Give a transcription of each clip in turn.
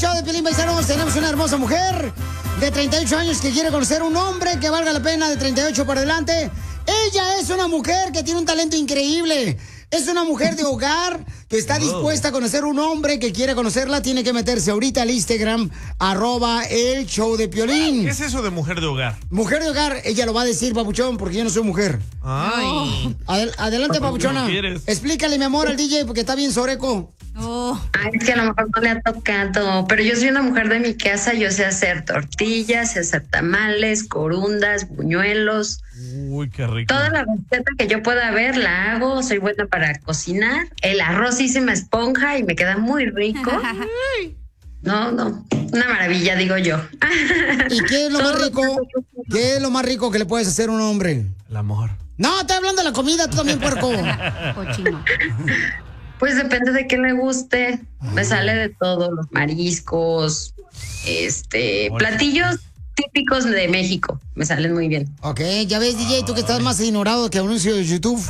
show de Piolín, paisanos. Tenemos una hermosa mujer de 38 años que quiere conocer un hombre que valga la pena de 38 para adelante. Ella es una mujer que tiene un talento increíble. Es una mujer de hogar que está dispuesta a conocer un hombre que quiere conocerla. Tiene que meterse ahorita al Instagram, @el show de Piolín. ¿Qué es eso de mujer de hogar? Mujer de hogar, ella lo va a decir, papuchón, porque yo no soy mujer. Ay. Adelante, papuchona. no quieres? Explícale, mi amor, al DJ, porque está bien soreco. Ay, es que a lo mejor no le ha tocado, pero yo soy una mujer de mi casa, yo sé hacer tortillas, sé hacer tamales, corundas, buñuelos. Uy, qué rico. Toda la receta que yo pueda ver la hago, soy buena para cocinar. El arroz sí se me esponja y me queda muy rico. No, una maravilla, digo yo. ¿Y qué es lo más rico? ¿Qué es lo más rico que le puedes hacer a un hombre? El amor. No, estoy hablando de la comida, tú también, puerco. Cochino. Pues depende de qué le guste. Me sale de todo, los mariscos, platillos típicos de México. Me salen muy bien. Ok, ya ves, DJ, tú que estás más ignorado que anuncio de YouTube.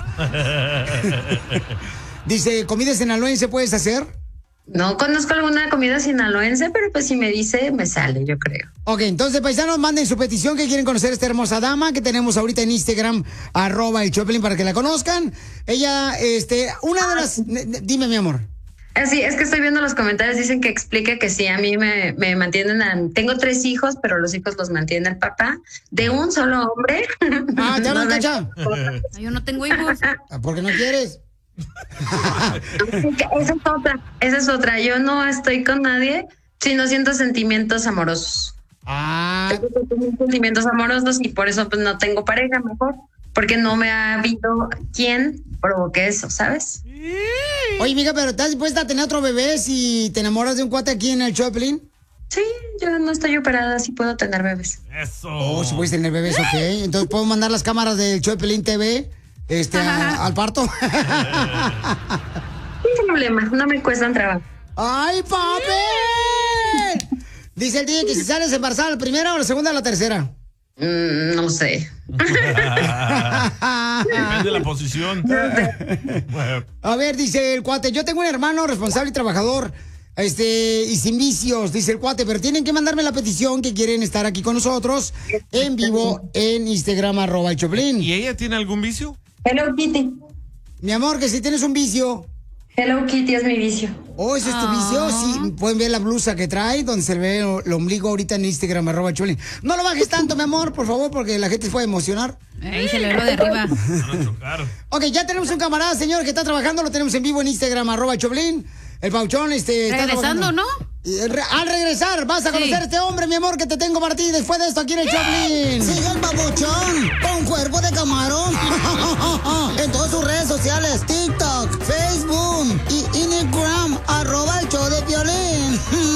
Dice, ¿comida sinaloense puedes hacer? No conozco alguna comida sinaloense, pero pues si me dice, me sale, yo creo. Ok, entonces, paisanos, manden su petición que quieren conocer a esta hermosa dama que tenemos ahorita en Instagram, @el Choplin, para que la conozcan. Ella, una de las... Dime, mi amor. Sí, es que estoy viendo los comentarios, dicen que explique que sí, a mí me mantienen, tengo 3 hijos, pero los hijos los mantiene el papá, de un solo hombre. Ah, ¿te hablan, Cacha? Yo no tengo hijos. ¿Por qué no quieres? Esa es otra, yo no estoy con nadie, sino siento sentimientos amorosos. Tengo sentimientos amorosos y por eso pues no tengo pareja mejor, porque no me ha habido quien provoque eso, ¿sabes? Oye, mija, pero ¿estás dispuesta a tener otro bebé si te enamoras de un cuate aquí en el Choplin? Sí, yo no estoy operada, sí puedo tener bebés. Eso. Oh, si puedes tener bebés, ok. Entonces puedo mandar las cámaras del Choplin TV al parto. Sin problema, no me cuestan trabajo. ¡Ay, papi! Dice el DJ que si sales embarazada, ¿la primera o la segunda o la tercera? No sé. Depende de la posición. A ver, dice el cuate, yo tengo un hermano responsable y trabajador, y sin vicios, dice el cuate, pero tienen que mandarme la petición que quieren estar aquí con nosotros en vivo en Instagram, @el Choplin. ¿Y ella tiene algún vicio? Hello Kitty. Mi amor, que si tienes un vicio. Hello Kitty es mi vicio. Oh, ¿ese es tu vicio? Sí, pueden ver la blusa que trae, donde se le ve el ombligo ahorita en Instagram, @el Choplin. No lo bajes tanto, mi amor, por favor, porque la gente se puede emocionar. Ahí se le ve lo de arriba. Ok, ya tenemos un camarada, señor, que está trabajando, lo tenemos en vivo en Instagram, @el Choplin. El pauchón, está regresando, ¿no? Al regresar, vas a conocer a este hombre, mi amor, que te tengo para ti después de esto aquí en el Choplin. Sigue el babuchón con cuerpo de camarón en todas sus redes sociales,